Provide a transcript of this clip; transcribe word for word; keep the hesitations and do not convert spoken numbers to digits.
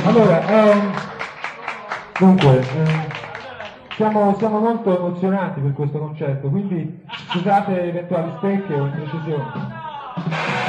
Allora, ehm, dunque, ehm, siamo, siamo molto emozionati per questo concerto, quindi scusate eventuali stecche o imprecisioni.